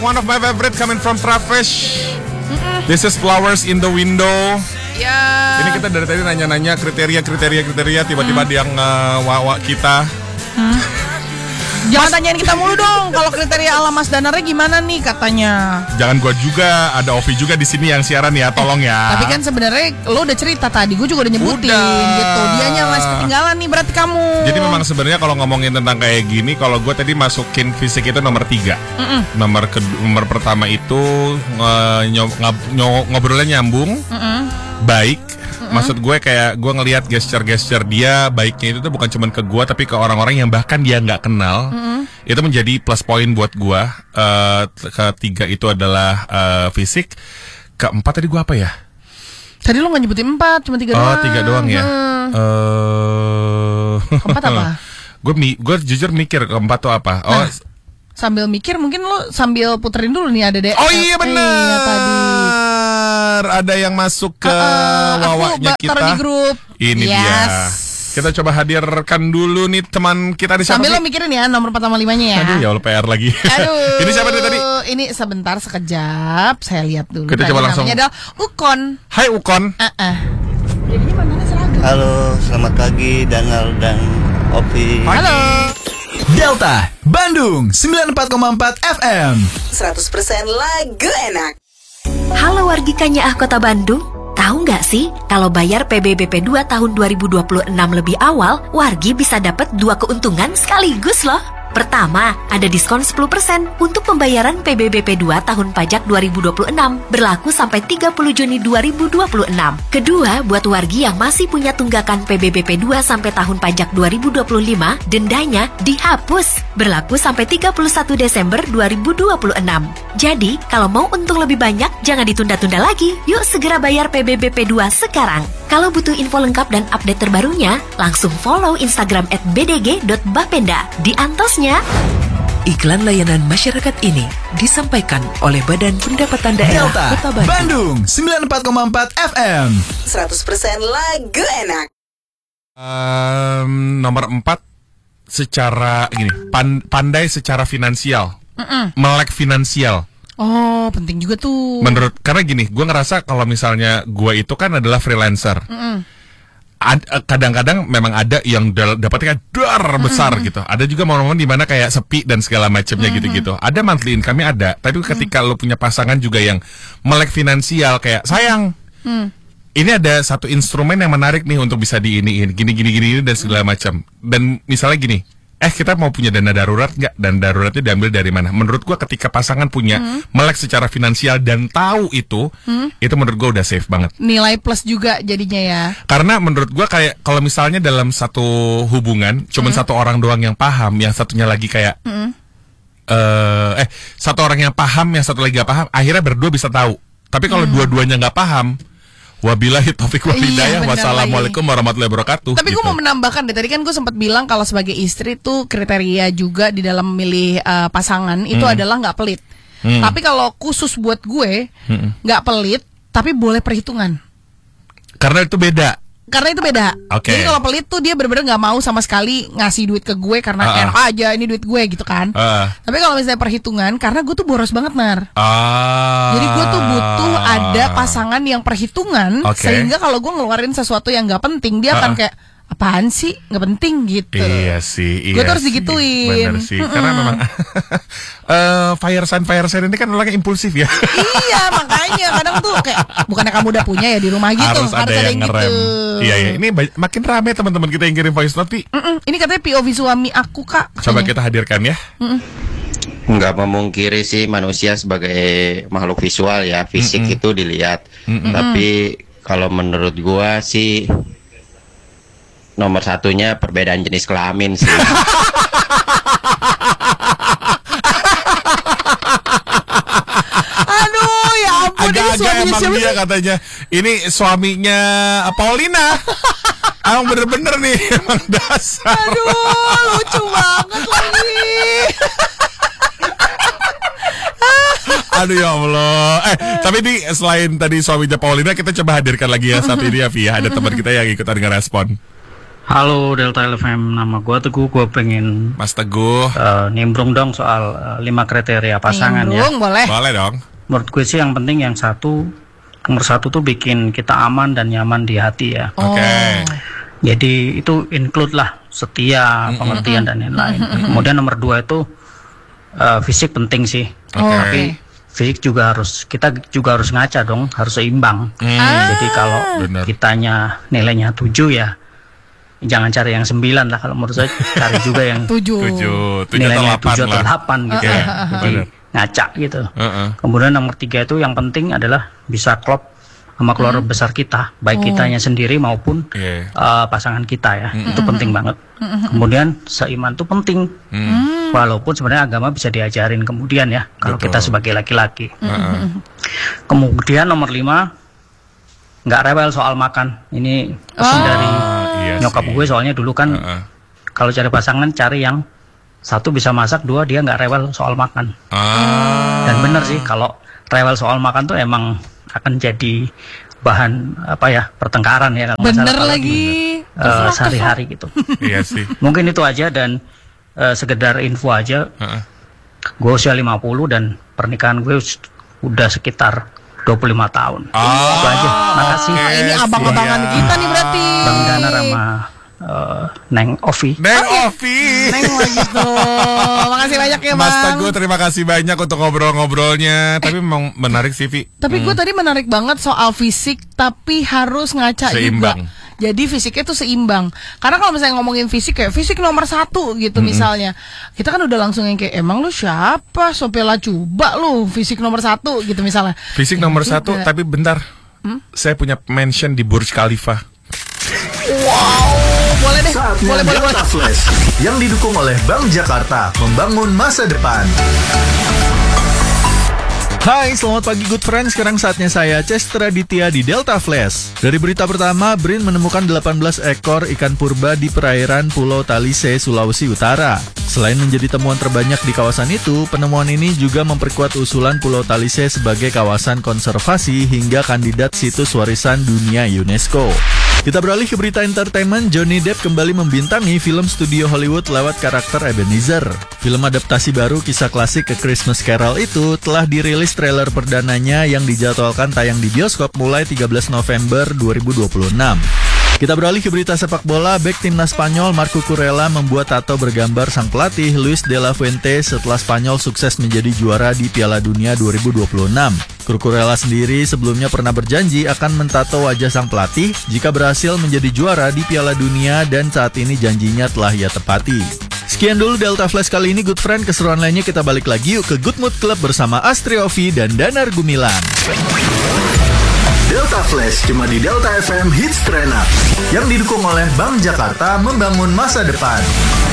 One of my favorite coming from Travesh. This is flowers in the window. Ya. Ini kita dari tadi nanya-nanya kriteria. Tiba-tiba dia ngawak kita. Jangan tanyain kita mulu dong. Kalau kriteria ala Mas Danarnya gimana nih katanya? Jangan gua juga, ada Ovi juga di sini yang siaran ya, tolong ya. Tapi kan sebenarnya lo udah cerita tadi, gue juga udah nyebutin gitu. Dianya masih ketinggalan nih berarti kamu. Jadi memang sebenarnya kalau ngomongin tentang kayak gini, kalau gue tadi masukin fisik itu nomor 3. Nomor pertama itu ngobrolnya nyambung, baik. Maksud gue kayak gue ngelihat gesture dia baiknya itu tuh bukan cuma ke gue tapi ke orang-orang yang bahkan dia nggak kenal. Itu menjadi plus point buat gue. Ketiga itu adalah fisik. Keempat tadi gue apa ya? Tadi lo nggak nyebutin 4, cuma 3 doang. Oh 3 doang ya. Keempat apa? Gue jujur mikir keempat tuh apa? Oh sambil mikir mungkin lo sambil puterin dulu nih ada deh. Oh iya benar. Tadi ada yang masuk ke wawaknya kita. Taruh di grup. Ini dia. Kita coba hadirkan dulu nih teman kita di sambil lo mikirin ya nomor 4 sama 5-nya ya. Aduh ya Allah PR lagi. Aduh. Ini siapa nih tadi? Ini sebentar sekejap saya lihat dulu. Kita coba langsung. Namanya adalah Ukon. Hai Ukon. Jadinya mana seragam? Halo, selamat pagi Danal dan Opi. Halo. Delta Bandung 94,4 FM 100% lagu enak. Halo wargi Kanyaah Kota Bandung. Tahu nggak sih, kalau bayar PBBP 2 tahun 2026 lebih awal, wargi bisa dapat 2 keuntungan sekaligus loh. Pertama, ada diskon 10% untuk pembayaran PBBP 2 tahun pajak 2026 berlaku sampai 30 Juni 2026. Kedua, buat wargi yang masih punya tunggakan PBBP 2 sampai tahun pajak 2025, dendanya dihapus berlaku sampai 31 Desember 2026. Jadi, kalau mau untung lebih banyak, jangan ditunda-tunda lagi. Yuk segera bayar PBBP 2 sekarang. Kalau butuh info lengkap dan update terbarunya, langsung follow Instagram @bdg.bapenda. Di antosnya. Iklan layanan masyarakat ini disampaikan oleh Badan Pendapatan Daerah Delta Kota Bandung. Bandung 94,4 FM 100% lagu enak. Nomor 4 secara gini, pandai secara finansial. Melek finansial. Oh, penting juga tuh. Menurut, karena gini, gue ngerasa kalau misalnya gue itu kan adalah freelancer. Kadang-kadang memang ada yang dapatnya besar gitu. Ada juga momen-momen di mana kayak sepi dan segala macamnya gitu-gitu. Ada monthly income-nya ada, tapi ketika lo punya pasangan juga yang melek finansial kayak sayang. Ini ada satu instrumen yang menarik nih untuk bisa diiniin gini dan segala macam. Dan misalnya gini, kita mau punya dana darurat nggak? Dan daruratnya diambil dari mana? Menurut gua ketika pasangan punya melek secara finansial dan tahu itu menurut gua udah safe banget. Nilai plus juga jadinya ya. Karena menurut gua kayak kalau misalnya dalam satu hubungan cuman satu orang doang yang paham, yang satunya lagi kayak satu orang yang paham, yang satu lagi nggak paham, akhirnya berdua bisa tahu. Tapi kalau dua-duanya nggak paham, wabillahi taufiq wal hidayah. Wassalamualaikum warahmatullahi wabarakatuh. Tapi gue mau menambahkan deh, tadi kan gue sempat bilang kalau sebagai istri tuh kriteria juga di dalam memilih pasangan itu adalah nggak pelit. Tapi kalau khusus buat gue nggak pelit, tapi boleh perhitungan. Karena itu beda. Okay. Jadi kalau pelit tuh dia benar-benar nggak mau sama sekali ngasih duit ke gue karena enak aja ini duit gue gitu kan. Tapi kalau misalnya perhitungan, karena gue tuh boros banget jadi gue tuh butuh ada pasangan yang perhitungan, sehingga kalau gue ngeluarin sesuatu yang nggak penting dia akan kayak apaan sih nggak penting gitu. Iya sih. Gue harus digituin. Bener sih. Karena memang fire sign ini kan orangnya impulsif ya. Iya makanya kadang tuh kayak bukannya kamu udah punya ya di rumah gitu, harus ada yang ngerem. Gitu. Iya. Ini makin rame teman-teman kita yang kirim voice note. Ini katanya POV suami aku kak. Coba kita hadirkan ya. Nggak memungkiri sih manusia sebagai makhluk visual ya, fisik itu dilihat. Tapi kalau menurut gua sih nomor satunya perbedaan jenis kelamin sih. Aduh ya ampun. Agak-agak emang dia katanya. Ini suaminya Paulina. Emang bener-bener nih, emang dasar. Aduh lucu banget lagi. Aduh ya Allah. Tapi nih selain tadi suaminya Paulina, kita coba hadirkan lagi ya saat ini ya Via. Ada teman kita yang ikutan ngerespon. Halo Delta FM, nama gue Teguh. Gue pengen Mas Teguh nimbrung dong soal 5 kriteria pasangan. Nimbrung, ya. Boleh dong. Menurut gue sih yang penting nomor satu tuh bikin kita aman dan nyaman di hati ya. Oke. Jadi itu include lah setia, pengertian dan lain-lain. Kemudian nomor 2 itu fisik penting sih. Tapi fisik kita juga harus ngaca dong, harus seimbang. Jadi kalau kitanya nilainya 7 ya, jangan cari yang 9 lah, kalau menurut saya cari juga yang 7 nilainya 7 7 atau 8 gitu ya. Jadi ngaca gitu. Kemudian nomor 3 itu yang penting adalah bisa klop sama keluarga besar kita, baik kitanya sendiri maupun pasangan kita ya. Itu penting banget. Kemudian seiman itu penting. Walaupun sebenarnya agama bisa diajarin kemudian ya, kalau kita sebagai laki-laki. Kemudian nomor 5, nggak rewel soal makan. Ini pesan dari nyokap gue, soalnya dulu kan kalau cari pasangan cari yang 1 bisa masak, 2 dia nggak rewel soal makan. Dan bener sih, kalau rewel soal makan tuh emang akan jadi bahan pertengkaran ya. Bener lagi. Sehari-hari gitu. Iya sih. Mungkin itu aja, dan sekedar info aja. Gue usia 50 dan pernikahan gue udah sekitar 25 tahun. Itu aja. Makasih. Ini abang-abangan kita nih berarti. Bang Dana sama Neng Ovi. Neng Ovi. Neng lagi tuh. Makasih banyak ya, Bang. Mas Teguh, terima kasih banyak untuk ngobrol-ngobrolnya. Tapi memang menarik sih, Vi. Tapi gue tadi menarik banget soal fisik, tapi harus ngaca seimbang juga. Jadi fisiknya tuh seimbang. Karena kalau misalnya ngomongin fisik, kayak fisik nomor 1 gitu misalnya, kita kan udah langsung yang kayak, emang lu siapa? Sopela coba lu fisik nomor 1 gitu misalnya. Fisik nomor 1, tapi bentar. Saya punya mention di Burj Khalifa. Wow, boleh deh. Saatnya Delta Flash yang didukung oleh Bank Jakarta, membangun masa depan. Hai, selamat pagi good friends. Sekarang saatnya saya Chester Aditya di Delta Flash. Dari berita pertama, BRIN menemukan 18 ekor ikan purba di perairan Pulau Talise, Sulawesi Utara. Selain menjadi temuan terbanyak di kawasan itu, penemuan ini juga memperkuat usulan Pulau Talise sebagai kawasan konservasi hingga kandidat situs warisan dunia UNESCO. Kita beralih ke berita entertainment. Johnny Depp kembali membintangi film studio Hollywood lewat karakter Ebenezer. Film adaptasi baru kisah klasik A Christmas Carol itu telah dirilis trailer perdananya yang dijadwalkan tayang di bioskop mulai 13 November 2026. Kita beralih ke berita sepak bola. Bek timnas Spanyol Marco Kurela membuat tato bergambar sang pelatih Luis de la Fuente setelah Spanyol sukses menjadi juara di Piala Dunia 2026. Kurela sendiri sebelumnya pernah berjanji akan mentato wajah sang pelatih jika berhasil menjadi juara di Piala Dunia, dan saat ini janjinya telah ia tepati. Sekian dulu Delta Flash kali ini good friend. Keseruan lainnya kita balik lagi yuk ke Good Mood Club bersama Astri Ovi dan Danar Gumilang. Delta Flash cuma di Delta FM Hits Trainer yang didukung oleh Bank Jakarta, membangun masa depan.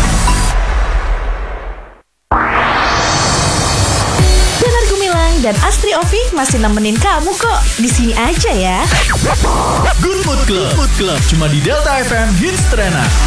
Danar Gumilang dan Astri Ovi masih nemenin kamu kok. Di sini aja ya. Good Mood Club cuma di Delta FM Hits Trainer.